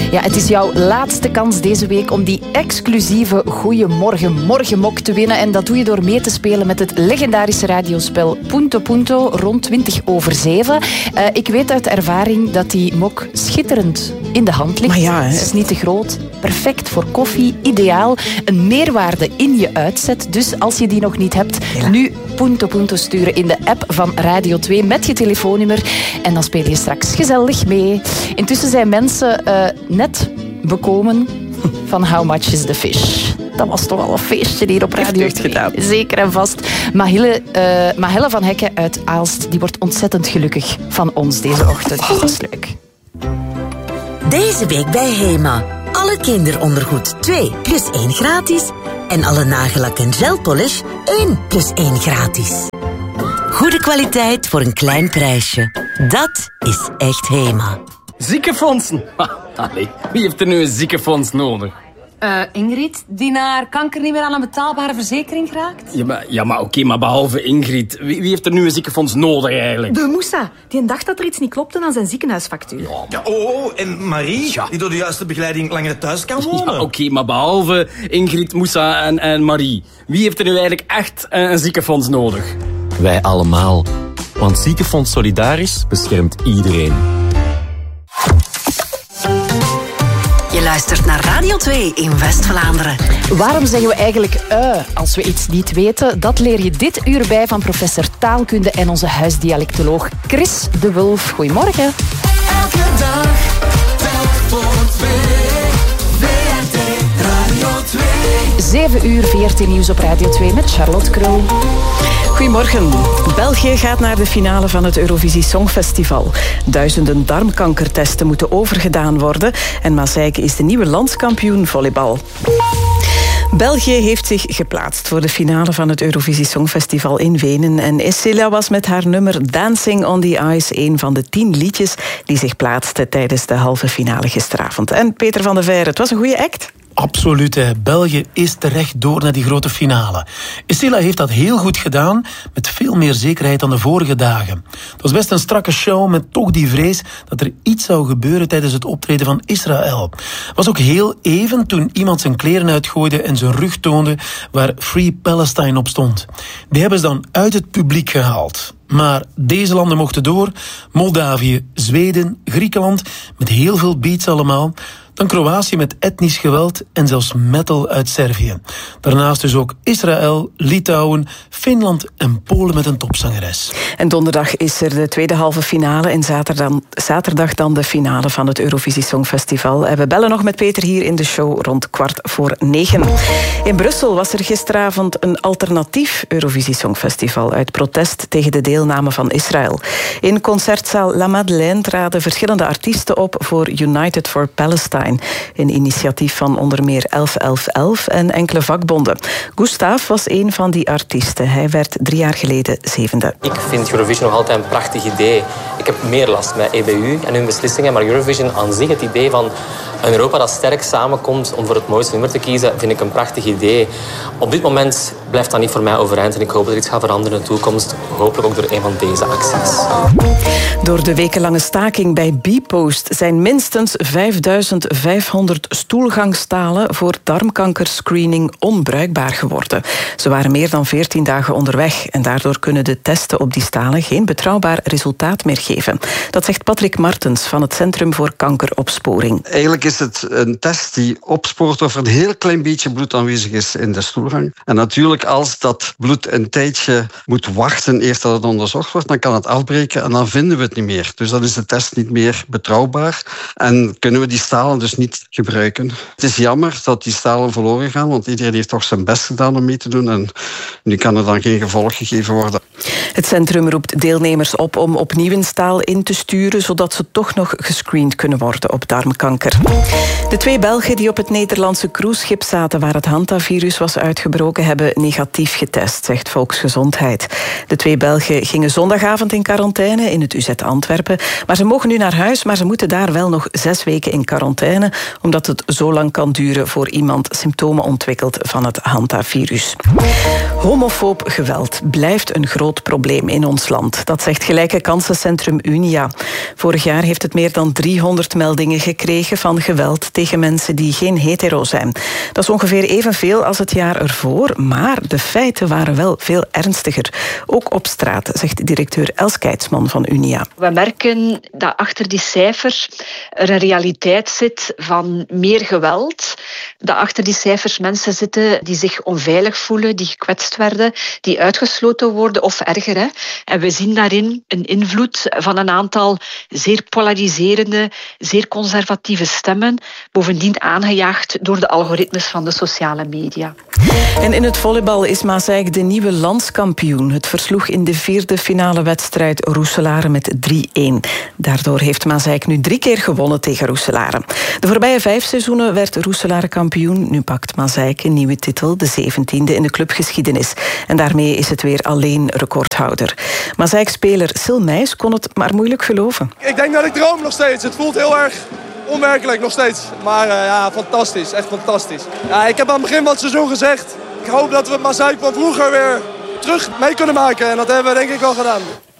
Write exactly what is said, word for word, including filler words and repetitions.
Ja, het is jouw laatste kans deze week om die exclusieve Goeiemorgen Morgenmok te winnen. En dat doe je door mee te spelen met het legendarische radiospel Punto Punto rond twintig over zeven. Uh, ik weet uit ervaring dat die mok schitterend in de hand ligt. Maar ja, hè. Het is niet te groot. Perfect voor koffie. Ideaal. Een meerwaarde in je uitzet. Dus als je die nog niet hebt, ja. nu Punto Punto sturen in de app van Radio twee met je telefoonnummer. En dan speel je straks gezellig mee. Intussen zijn mensen uh, net bekomen van How Much is the Fish. Dat was toch wel een feestje hier op Radio twee. Gedaan. Zeker en vast. Mahille, uh, Mahelle van Hekken uit Aalst, die wordt ontzettend gelukkig van ons deze ochtend. Oh. Dat is leuk. Deze week bij Hema. Alle kinderondergoed twee plus één gratis. En alle nagellak en gelpolish één plus één gratis. Goede kwaliteit voor een klein prijsje. Dat is echt Hema. Ziekenfondsen? Allee, wie heeft er nu een ziekenfonds nodig? Uh, Ingrid, die naar kanker niet meer aan een betaalbare verzekering geraakt? Ja, maar, ja, maar oké, okay, maar behalve Ingrid. Wie, wie heeft er nu een ziekenfonds nodig eigenlijk? De Moussa, die dacht dat er iets niet klopte aan zijn ziekenhuisfactuur. Ja, ja oh, en Marie, ja. die door de juiste begeleiding langer thuis kan wonen. Ja, oké, okay, maar behalve Ingrid, Moussa en, en Marie. Wie heeft er nu eigenlijk echt een, een ziekenfonds nodig? Wij allemaal. Want Ziekenfonds Solidaris beschermt iedereen. Je luistert naar Radio twee in West-Vlaanderen. Waarom zeggen we eigenlijk uh, als we iets niet weten? Dat leer je dit uur bij van professor taalkunde en onze huisdialectoloog Chris de Wulf. Goedemorgen. Elke dag, telk voor twee. V R T Radio twee. zeven uur V R T Nieuws op Radio twee met Charlotte Krul. Goedemorgen. België gaat naar de finale van het Eurovisie Songfestival. Duizenden darmkankertesten moeten overgedaan worden. En Mazijk is de nieuwe landskampioen volleybal. België heeft zich geplaatst voor de finale van het Eurovisie Songfestival in Wenen. En Essela was met haar nummer Dancing on the Ice een van de tien liedjes die zich plaatsten tijdens de halve finale gisteravond. En Peter van der Veire, het was een goede act. Absoluut, hè. België is terecht door naar die grote finale. Essela heeft dat heel goed gedaan, met veel meer zekerheid dan de vorige dagen. Het was best een strakke show, met toch die vrees dat er iets zou gebeuren tijdens het optreden van Israël. Het was ook heel even toen iemand zijn kleren uitgooide en zijn rug toonde waar Free Palestine op stond. Die hebben ze dan uit het publiek gehaald. Maar deze landen mochten door. Moldavië, Zweden, Griekenland, met heel veel beats allemaal. Dan Kroatië met etnisch geweld en zelfs metal uit Servië. Daarnaast dus ook Israël, Litouwen, Finland en Polen met een topzangeres. En donderdag is er de tweede halve finale en zaterdag, zaterdag dan de finale van het Eurovisie Songfestival. En we bellen nog met Peter hier in de show rond kwart voor negen. In Brussel was er gisteravond een alternatief Eurovisie Songfestival uit protest tegen de deelname van Israël. In concertzaal La Madeleine traden verschillende artiesten op voor United for Palestine. Een initiatief van onder meer elf elf elf en enkele vakbonden. Gustav was een van die artiesten. Hij werd drie jaar geleden zevende. Ik vind Eurovision nog altijd een prachtig idee. Ik heb meer last met E B U en hun beslissingen, maar Eurovision aan zich, het idee van een Europa dat sterk samenkomt om voor het mooiste nummer te kiezen, vind ik een prachtig idee. Op dit moment blijft dat niet voor mij overeind en ik hoop dat er iets gaat veranderen in de toekomst. Hopelijk ook door een van deze acties. Door de wekenlange staking bij Bpost zijn minstens vijfduizend vijfhonderd stoelgangstalen voor darmkankerscreening onbruikbaar geworden. Ze waren meer dan veertien dagen onderweg en daardoor kunnen de testen op die stalen geen betrouwbaar resultaat meer geven. Dat zegt Patrick Martens van het Centrum voor Kankeropsporing. Eigenlijk is het een test die opspoort of er een heel klein beetje bloed aanwezig is in de stoelgang. En natuurlijk, als dat bloed een tijdje moet wachten eerst dat het onderzocht wordt, dan kan het afbreken en dan vinden we het niet meer. Dus dan is de test niet meer betrouwbaar en kunnen we die stalen dus niet gebruiken. Het is jammer dat die stalen verloren gaan, want iedereen heeft toch zijn best gedaan om mee te doen en nu kan er dan geen gevolg gegeven worden. Het centrum roept deelnemers op om opnieuw een staal in te sturen, zodat ze toch nog gescreend kunnen worden op darmkanker. De twee Belgen die op het Nederlandse cruiseschip zaten waar het hantavirus was uitgebroken, hebben negatief getest, zegt Volksgezondheid. De twee Belgen gingen zondagavond in quarantaine in het U Z Antwerpen, maar ze mogen nu naar huis, maar ze moeten daar wel nog zes weken in quarantaine. quarantaine, omdat het zo lang kan duren voor iemand symptomen ontwikkelt van het hantavirus. Homofoob geweld blijft een groot probleem in ons land. Dat zegt gelijke kansencentrum Unia. Vorig jaar heeft het meer dan driehonderd meldingen gekregen van geweld tegen mensen die geen hetero zijn. Dat is ongeveer evenveel als het jaar ervoor, maar de feiten waren wel veel ernstiger. Ook op straat, zegt directeur Els Keitsman van Unia. We merken dat achter die cijfers er een realiteit zit van meer geweld. Dat achter die cijfers mensen zitten die zich onveilig voelen, die gekwetst werden, die uitgesloten worden of erger. Hè. En we zien daarin een invloed van een aantal zeer polariserende, zeer conservatieve stemmen, bovendien aangejaagd door de algoritmes van de sociale media. En in het volleybal is Maaseik de nieuwe landskampioen. Het versloeg in de vierde finale wedstrijd Roeselare met drie-een. Daardoor heeft Maaseik nu drie keer gewonnen tegen Roeselare. De voorbije vijf seizoenen werd Roeselare kampioen. Nu pakt Maaseik een nieuwe titel, de zeventiende in de clubgeschiedenis. En daarmee is het weer alleen recordhouder. Maaseik-speler Sil Meijs kon het maar moeilijk geloven. Ik denk dat ik droom nog steeds. Het voelt heel erg onwerkelijk nog steeds. Maar uh, ja, fantastisch. Echt fantastisch. Ja, ik heb aan het begin van het seizoen gezegd, ik hoop dat we Maaseik van vroeger weer terug mee kunnen maken. En dat hebben we denk ik wel gedaan.